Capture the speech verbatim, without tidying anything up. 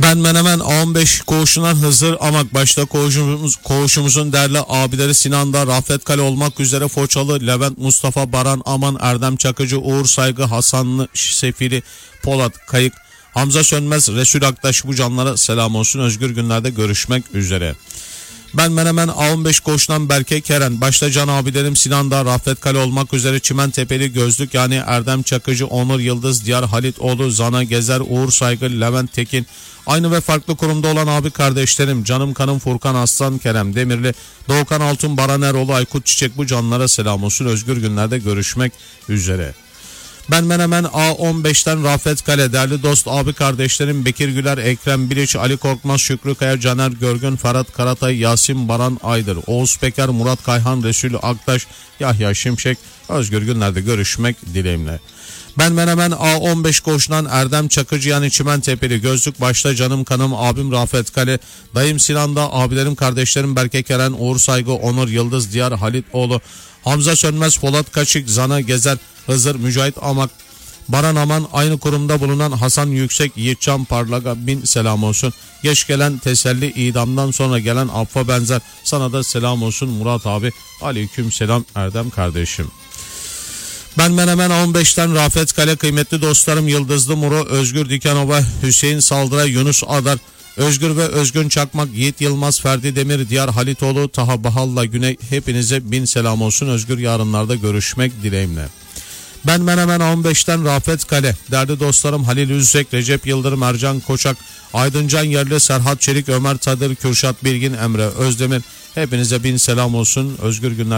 Ben Menemen A on beş koğuşundan Hızır Amak başta koğuşumuz, koğuşumuzun değerli abileri Sinan'da, Rafet Kale olmak üzere Foçalı, Levent, Mustafa, Baran, Aman, Erdem Çakıcı, Uğur Saygı, Hasanlı, Sefili, Polat, Kayık, Hamza Sönmez, Resul Aktaş, bu canlara selam olsun. Özgür günlerde görüşmek üzere. Ben Menemen A on beş koğuşundan Berke Keren başta can abilerim Sinan'da, Rafet Kale olmak üzere Çimentepeli Gözlük yani Erdem Çakıcı, Onur Yıldız, Diyar Halitoğlu, Zana Gezer, Uğur Saygı, Levent Tekin, aynı ve farklı kurumda olan abi kardeşlerim canım kanım Furkan Aslan, Kerem Demirli, Doğukan Altun, Baran Eroğlu, Aykut Çiçek, bu canlara selam olsun. Özgür günlerde görüşmek üzere. Ben Menemen A on beşten Rafet Kale değerli dost abi kardeşlerim Bekir Güler, Ekrem Biliç, Ali Korkmaz, Şükrü Kaya, Caner Görgün, Ferhat Karatay, Yasin Baran Aydır, Oğuz Peker, Murat Kayhan, Resul Aktaş, Yahya Şimşek. Özgür günlerde görüşmek dileğimle. Ben Menemen A on beş koğuşundan Erdem Çakıcı yani Çimentepeli Gözlük başta canım kanım abim Rafet Kale, dayım Sinan'da, abilerim kardeşlerim Berke Keren, Uğur Saygı, Onur Yıldız, Diyar Halitoğlu, Hamza Sönmez, Polat Kaçık, Zana Gezer, Hızır, Mücahit Amak, Baran Aman, aynı kurumda bulunan Hasan Yüksek, Yiğitcan Parlaga bin selam olsun. Geç gelen teselli, idamdan sonra gelen affa benzer, sana da selam olsun Murat abi. Aleyküm selam Erdem kardeşim. Ben Menemen on beşten Rafet Kale kıymetli dostlarım Yıldızlı Muro, Özgür Dikenova, Hüseyin Saldıra, Yunus Adar, Özgür ve Özgün Çakmak, Yiğit Yılmaz, Ferdi Demir, Diyar Halitoğlu, Taha Bahalla Güney, hepinize bin selam olsun. Özgür yarınlarda görüşmek dileğimle. Ben Menemen on beşten Rafet Kale değerli dostlarım Halil Üzek, Recep Yıldırım, Ercan Koçak, Aydıncan Yerli, Serhat Çelik, Ömer Tadır, Kürşat Bilgin, Emre Özdemir, hepinize bin selam olsun. Özgür günler.